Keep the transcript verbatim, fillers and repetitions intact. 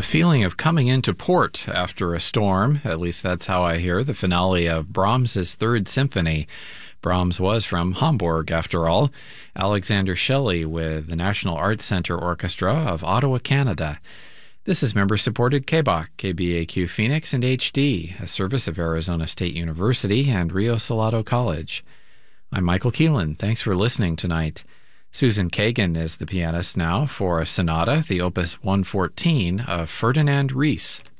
A feeling of coming into port after a storm, at least that's how I hear the finale of Brahms's Third Symphony. Brahms was from Hamburg, after all. Alexander Shelley with the National Arts Centre Orchestra of Ottawa, Canada. This is member-supported K B A Q, K B A Q Phoenix, and H D, a service of Arizona State University and Rio Salado College. I'm Michael Keelan. Thanks for listening tonight. Susan Kagan is the pianist now for a sonata, the opus one fourteen of Ferdinand Ries.